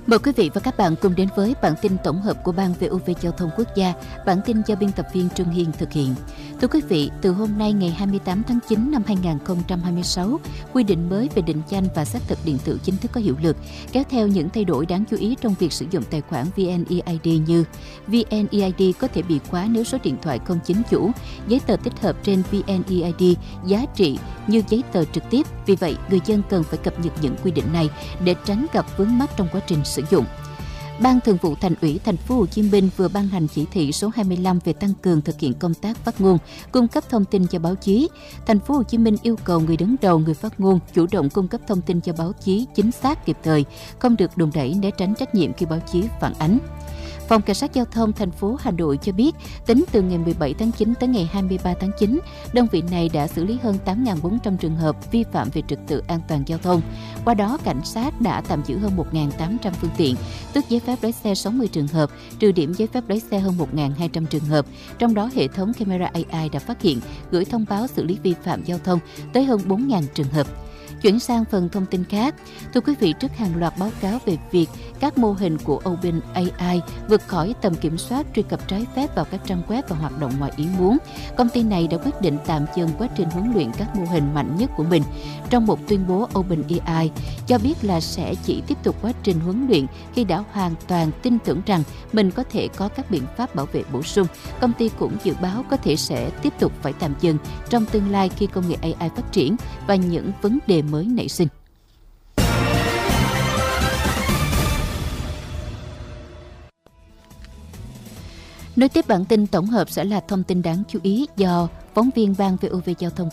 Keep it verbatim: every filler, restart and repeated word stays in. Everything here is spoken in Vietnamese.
Mời quý vị và các bạn cùng đến với bản tin tổng hợp của Ban vê o vê Giao thông Quốc gia. Bản tin do biên tập viên Trương Hiên thực hiện. Thưa quý vị, từ hôm nay ngày hai mươi tám tháng chín năm hai nghìn không trăm hai mươi sáu, quy định mới về định danh và xác thực điện tử chính thức có hiệu lực, kéo theo những thay đổi đáng chú ý trong việc sử dụng tài khoản vê en e i đê như vê en e i đê có thể bị khóa nếu số điện thoại không chính chủ, giấy tờ tích hợp trên vê en e i đê giá trị như giấy tờ trực tiếp. Vì vậy, người dân cần phải cập nhật những quy định này để tránh gặp vướng mắc trong quá trình sử dụng. Ban Thường vụ Thành ủy Thành phố Hồ Chí Minh vừa ban hành chỉ thị số hai mươi lăm về tăng cường thực hiện công tác phát ngôn, cung cấp thông tin cho báo chí. Thành phố Hồ Chí Minh yêu cầu người đứng đầu, người phát ngôn chủ động cung cấp thông tin cho báo chí chính xác, kịp thời, không được đùn đẩy né tránh trách nhiệm khi báo chí phản ánh. Phòng Cảnh sát Giao thông thành phố Hà Nội cho biết, tính từ ngày mười bảy tháng chín tới ngày hai mươi ba tháng chín, đơn vị này đã xử lý hơn tám nghìn bốn trăm trường hợp vi phạm về trật tự an toàn giao thông. Qua đó, cảnh sát đã tạm giữ hơn một nghìn tám trăm phương tiện, tước giấy phép lái xe sáu mươi trường hợp, trừ điểm giấy phép lái xe hơn một nghìn hai trăm trường hợp. Trong đó, hệ thống camera a i đã phát hiện, gửi thông báo xử lý vi phạm giao thông tới hơn bốn nghìn trường hợp. Chuyển sang phần thông tin khác, thưa quý vị, trước hàng loạt báo cáo về việc các mô hình của OpenAI vượt khỏi tầm kiểm soát truy cập trái phép vào các trang web và hoạt động ngoài ý muốn, công ty này đã quyết định tạm dừng quá trình huấn luyện các mô hình mạnh nhất của mình. Trong một tuyên bố, OpenAI cho biết là sẽ chỉ tiếp tục quá trình huấn luyện khi đã hoàn toàn tin tưởng rằng mình có thể có các biện pháp bảo vệ bổ sung. Công ty cũng dự báo có thể sẽ tiếp tục phải tạm dừng trong tương lai khi công nghệ a i phát triển và những vấn đề mới nảy sinh. Nối tiếp bản tin tổng hợp sẽ là thông tin đáng chú ý do phóng viên Ban vê o vê Giao thông